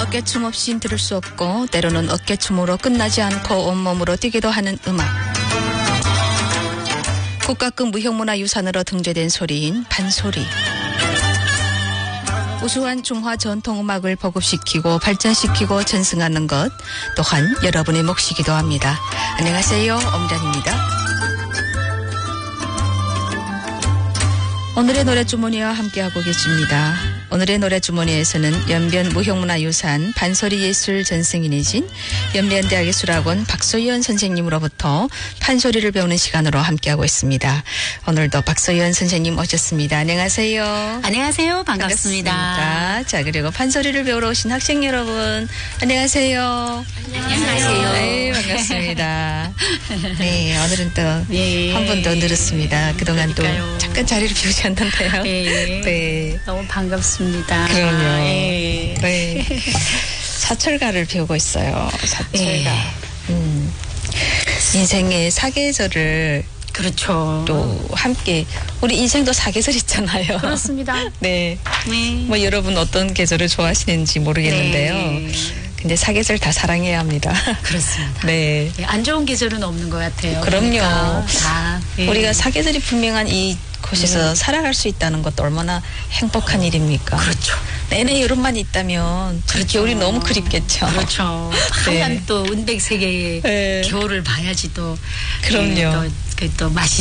어깨춤 없인 들을 수 없고 때로는 어깨춤으로 끝나지 않고 온몸으로 뛰기도 하는 음악. 국가급 무형문화유산으로 등재된 소리인 판소리. 우수한 중화 전통음악을 보급시키고 발전시키고 전승하는 것 또한 여러분의 몫이기도 합니다. 안녕하세요. 엄란입니다. 오늘의 노래주머니와 함께하고 계십니다. 오늘의 노래주머니에서는 연변 무형문화유산 반소리예술 전승인이신 연변대학의 수락원 박소연 선생님으로부터 판소리를 배우는 시간으로 함께하고 있습니다. 오늘도 박소연 선생님 오셨습니다. 안녕하세요. 안녕하세요. 반갑습니다. 자, 그리고 판소리를 배우러 오신 학생 여러분 안녕하세요. 안녕하세요. 네, 반갑습니다. 네, 오늘은 또 한 번 더 늘었습니다. 그동안 그러니까요. 또 잠깐 자리를 비우셨는데요. 네. 네. 너무 반갑습니다. 그럼요. 네. 네. 사철가를 배우고 있어요. 사철가. 네. 인생의 사계절을 그렇죠. 또 함께 우리 인생도 사계절 있잖아요. 그렇습니다. 네. 네. 뭐 여러분 어떤 계절을 좋아하시는지 모르겠는데요. 네. 근데 사계절 다 사랑해야 합니다. 그렇습니다. 네. 네, 안 좋은 계절은 없는 것 같아요. 그럼요. 그러니까 다. 네. 우리가 사계절이 분명한 이 곳에서 살아갈 수 있다는 것도 얼마나 행복한 일입니까? 그렇죠. 내내 여름만 있다면 그렇죠. 겨울이 너무 그립겠죠. 그렇죠. 네. 하얀 또 은백세계의 네. 겨울을 봐야지 또. 그럼요. 또 맛이